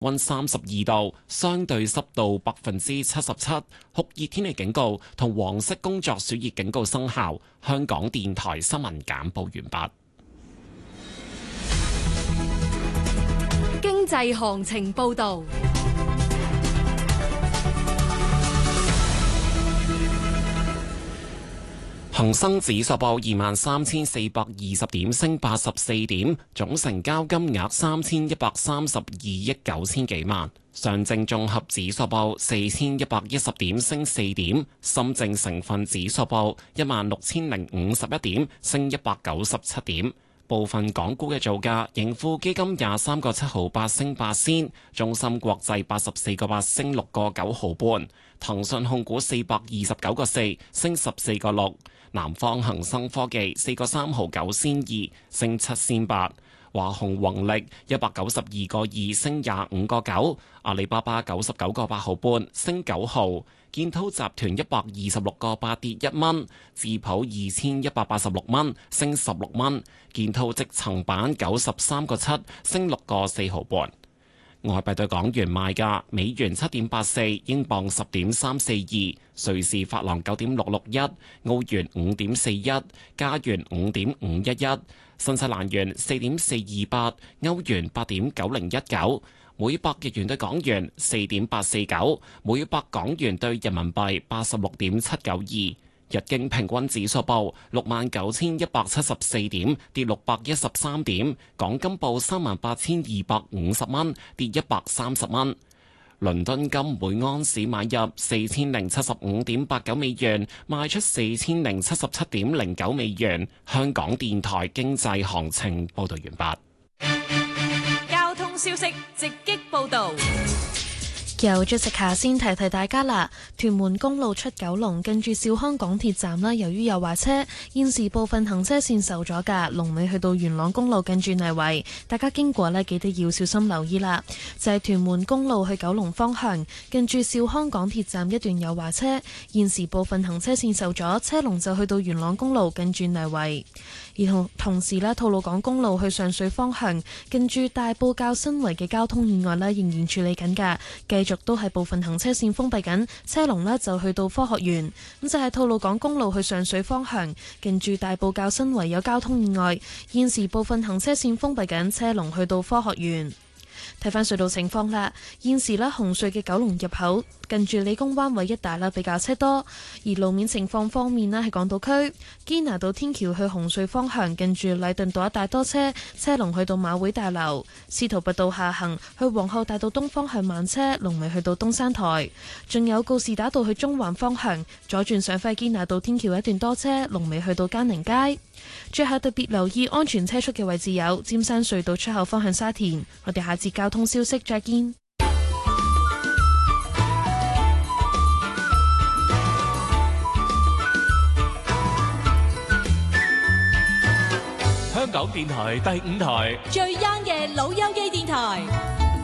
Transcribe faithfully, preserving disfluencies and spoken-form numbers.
溫三十二度，相對濕度百分之七十七，酷熱天氣警告同黃色工作暑熱警告生效。香港電台新聞簡報完畢。 經濟行情報道。 恒生指數報二萬三千四百二十點，升八十四點，總成交金額三千一百三十二億九千幾萬。上證綜合指數報四千一百一十點，升四點。深證成分指數報一萬六千零五十一點，升一百九十七點。部分港股嘅造價，盈富基金廿三個七毫八升八仙，中芯國際八十四個八升六個九毫半，騰訊控股四百二十九個四升十四個六。南方恒生科技四個三毫九仙二升七仙八，華虹宏力一百九十二個二升廿五個九，阿里巴巴九十九個八毫半升九毫，建滔集團一百二十六個八跌一蚊，智普二千一百八十六蚊升十六蚊，建滔積層板九十三個七升六個四毫半。外幣對港元賣價：美元七點八四，英鎊十點三四二，瑞士法郎九點六六一，澳元五點四一，加元五點五一一，新西蘭元四點四二八，歐元八點九零一九，每百日元對港元四點八四九，每百港元對人民幣八十六點七九二。日經平均指數報六萬九千一百七十四點，跌六百一十三點。港金報三萬八千二百五十蚊，跌一百三十蚊。倫敦金每安士買入四千零七十五點八九美元，賣出四千零七十七點零九美元。香港電台經濟行情報道完畢。交通消息直擊報道。 由着食下先提提大家啦，屯門公路出九龍近住兆康港鐵站啦，由於有壞車，現時部分行車線受阻噶，龍尾去到元朗公路近住泥圍，大家經過呢記得要小心留意啦。就係屯門公路去九龍方向近住兆康港鐵站一段有壞車，現時部分行車線受阻，車龍就去到元朗公路近住泥圍。而同同時呢，吐露港公路去上水方向近住大埔滘新圍嘅交通意外呢，仍然處理緊噶，繼續都係部分行車線封閉緊，車龍呢就去到科學園。咁就係吐露港公路去上水方向近住大埔滘新圍有交通意外，現時部分行車線封閉緊，車龍去到科學園。睇返隧道情況啦，現時呢紅隧嘅九龍入口近住理工灣位一帶啦比較車多，而路面情況方面呢，喺港島區堅拿道天橋去紅隧方向近住禮頓道一帶多車，車龍去到馬會大樓；司徒拔道下行去皇后大道東方向慢車，龍尾去到東山台；仲有告士打道去中環方向左轉上返堅拿道天橋一段多車，龍尾去到嘉寧街。最後特別留意安全車速嘅位置有尖山隧道出口方向沙田。我哋下節交通消息再見。 香港電台第五台最 young 嘅老友記電台。